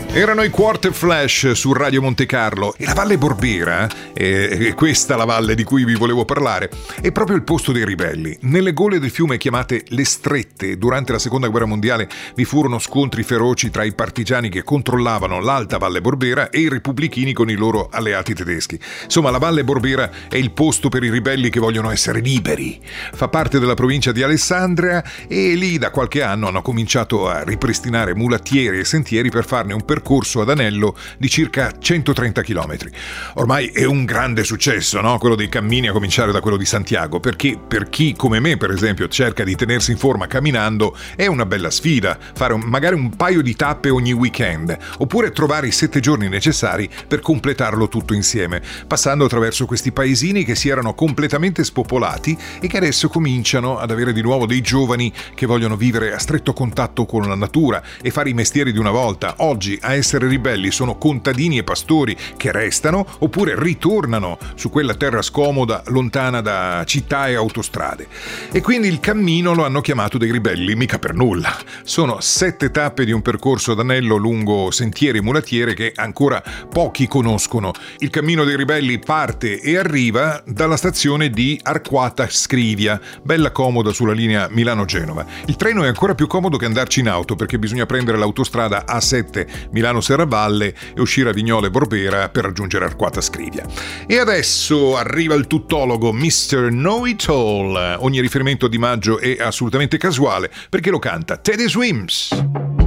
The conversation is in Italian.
Erano i Quarter Flash su Radio Monte Carlo e la Valle Borbera, è questa la valle di cui vi volevo parlare, è proprio il posto dei ribelli. Nelle gole del fiume chiamate le Strette, durante la Seconda Guerra Mondiale vi furono scontri feroci tra i partigiani che controllavano l'Alta Valle Borbera e i repubblichini con i loro alleati tedeschi. Insomma, la Valle Borbera è il posto per i ribelli che vogliono essere liberi. Fa parte della provincia di Alessandria e lì da qualche anno hanno cominciato a ripristinare mulattieri e sentieri per farne un percorso ad anello di circa 130 km. Ormai è un grande successo, no? Quello dei cammini, a cominciare da quello di Santiago, perché per chi come me, per esempio, cerca di tenersi in forma camminando, è una bella sfida fare magari un paio di tappe ogni weekend, oppure trovare i 7 giorni necessari per completarlo tutto insieme, passando attraverso questi paesini che si erano completamente spopolati e che adesso cominciano ad avere di nuovo dei giovani che vogliono vivere a stretto contatto con la natura e fare i mestieri di una volta. Oggi a essere ribelli sono contadini e pastori che restano oppure ritornano su quella terra scomoda, lontana da città e autostrade. E quindi il cammino lo hanno chiamato dei ribelli, mica per nulla. Sono 7 tappe di un percorso ad anello lungo sentieri e mulattiere che ancora pochi conoscono. Il cammino dei ribelli parte e arriva dalla stazione di Arquata Scrivia, bella comoda sulla linea Milano-Genova. Il treno è ancora più comodo che andarci in auto, perché bisogna prendere l'autostrada A7 Milano-Serravalle e uscire a Vignole Borbera per raggiungere Arquata Scrivia. E adesso arriva il tuttologo Mr. Know-It-All. Ogni riferimento a Di Maggio è assolutamente casuale, perché lo canta Teddy Swims.